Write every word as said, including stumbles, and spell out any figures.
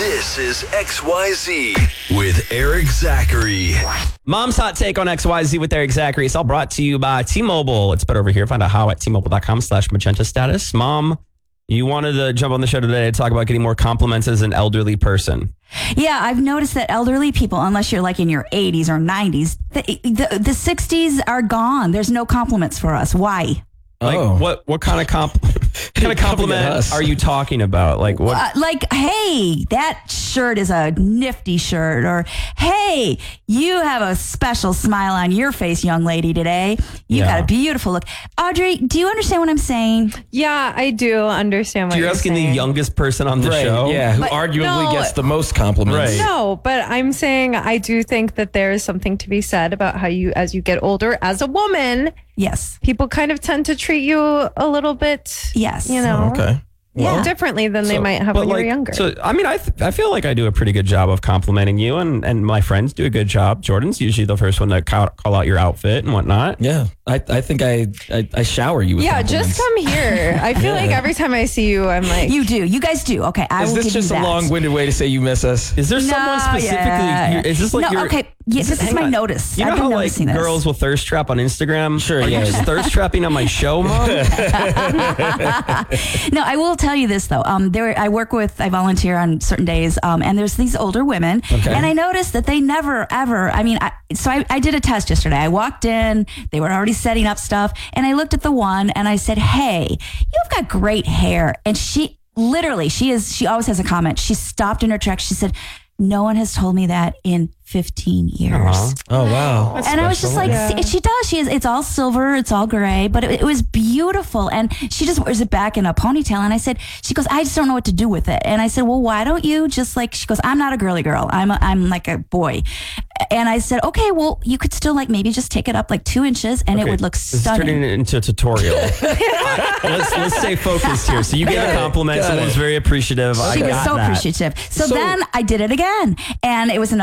This is X Y Z with Eric Zachary. Mom's Hot Take on X Y Z with Eric Zachary. It's all brought to you by T-Mobile. It's better over here. Find out how at T-Mobile.com slash magenta status. Mom, you wanted to jump on the show today to talk about getting more compliments as an elderly person. Yeah, I've noticed that elderly people, unless you're like in your eighties or nineties, the, the, the sixties are gone. There's no compliments for us. Why? Like, Oh. what, what kind of comp- kind of compliment are you talking about? Like, what? Uh, like, hey, that shirt is a nifty shirt. Or, hey, you have a special smile on your face, young lady, today. You Yeah. got a beautiful look. Audrey, do you understand what I'm saying? Yeah, I do understand what So you're you're asking saying. the youngest person on the Right, show? yeah, who But arguably no. gets the most compliments. Right. No, but I'm saying I do think that there is something to be said about how you, as you get older, as a woman, Yes. people kind of tend to treat you a little bit, Yes. you know, Okay. Yeah. differently than they So- might have but when like, you're younger. So, I mean, I th- I feel like I do a pretty good job of complimenting you, and, and my friends do a good job. Jordan's usually the first one to call, call out your outfit and whatnot. Yeah, I, I think I, I I shower you with yeah, compliments. just come here. I feel like Yeah. every time I see you, I'm like, You do. You guys do. Okay, I Is will this give just you a that. long-winded way to say you miss us? Is there No, someone specifically? yeah. you- Is this like No, your? okay. Yeah, this is hang my on. notice. You know I've been how like noticing this. girls will thirst trap on Instagram? Sure, Are yeah. you just thirst trapping on my show, Mom? No, I will tell you this though. Um, there, I work with, I volunteer on certain days, um, and there's these older women, Okay. and I noticed that they never, ever. I mean, I, so I, I did a test yesterday. I walked in, they were already setting up stuff, and I looked at the one, and I said, "Hey, you've got great hair," and she literally, she is, she always has a comment. She stopped in her tracks. She said, "No one has told me that in fifteen years." Aw. Oh wow. And I was just like, Yeah. see, she does. She is. It's all silver. It's all gray, but it, it was beautiful. And she just wears it back in a ponytail. And I said, she goes, "I just don't know what to do with it." And I said, "Well, why don't you just like?" She goes, "I'm not a girly girl. I'm a, I'm like a boy." And I said, "Okay, well, you could still like maybe just take it up like two inches, and it Okay, would look This is stunning." turning it into a tutorial. let's let's stay focused here. So you gave a compliment. Got Someone it. was very appreciative. I She was got so that. appreciative. So, So- then I did it again, and it was another.